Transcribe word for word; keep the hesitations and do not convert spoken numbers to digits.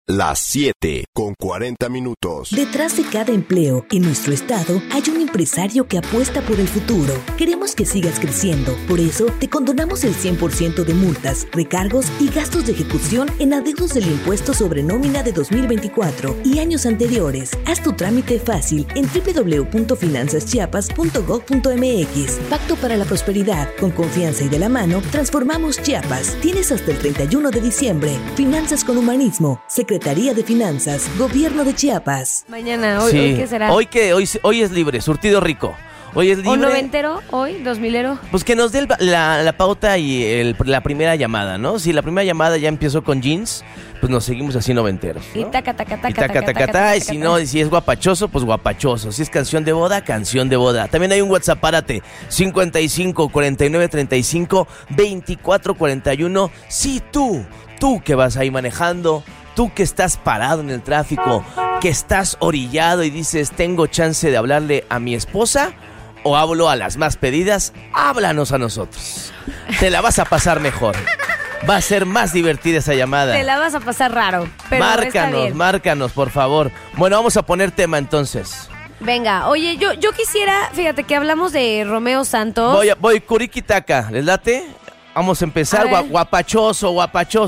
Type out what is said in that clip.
Las siete con cuarenta minutos. Detrás de cada empleo en nuestro estado hay un empresario que apuesta por el futuro. Queremos que sigas creciendo. Por eso te condonamos el cien por ciento de multas, recargos y gastos de ejecución en adeudos del impuesto sobre nómina de dos mil veinticuatro y años anteriores. Haz tu trámite fácil en doble u doble u doble u punto finanzas chiapas punto gob punto eme equis. Pacto para la prosperidad. Con confianza y de la mano, transformamos Chiapas. Tienes hasta el treinta y uno de diciembre. Finanzas con humanismo. Secretaría de Finanzas. Gobierno de Chiapas. Mañana, hoy, Sí. ¿hoy qué será? Hoy que hoy, hoy es libre, surtido rico. Hoy es libre. ¿O noventero? ¿Hoy? ¿Dos milero? Pues que nos dé el- la, la pauta y el- la primera llamada, ¿no? Si la primera llamada ya empezó con jeans, pues nos seguimos así noventeros, ¿no? Y taca, taca, taca, Y taca, taca, taca, taca, taca, taca, y si taca, no, taca. y si es guapachoso, pues guapachoso. Si es canción de boda, canción de boda. También hay un WhatsApp, párate, cincuenta y cinco, cuarenta y nueve, treinta y cinco, veinticuatro, cuarenta y uno. Si tú, tú que vas ahí manejando, tú que estás parado en el tráfico, que estás orillado y dices, tengo chance de hablarle a mi esposa o hablo a las más pedidas, háblanos a nosotros. Te la vas a pasar mejor. Va a ser más divertida esa llamada. Te la vas a pasar raro, pero está Márcanos, bien. márcanos, por favor. Bueno, vamos a poner tema entonces. Venga, oye, yo, yo quisiera, fíjate que hablamos de Romeo Santos. Voy, a- voy, Kuriquitaca, ¿les late? Vamos a empezar, A ver. gua- guapachoso, guapachoso.